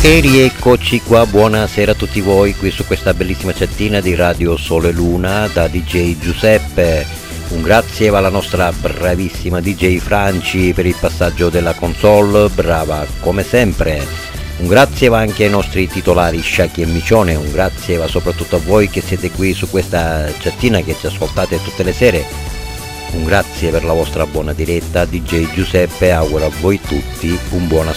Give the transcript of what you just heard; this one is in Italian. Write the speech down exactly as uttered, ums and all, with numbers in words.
E rieccoci qua, buonasera a tutti voi qui su questa bellissima chattina di Radio Sole Luna da D J Giuseppe. Un grazie va alla nostra bravissima D J Franci per il passaggio della console, brava come sempre. Un grazie va anche ai nostri titolari Sciacchi e Micione, un grazie va soprattutto a voi che siete qui su questa chattina, che ci ascoltate tutte le sere. Un grazie per la vostra buona diretta. D J Giuseppe augura a voi tutti un buon ascolto.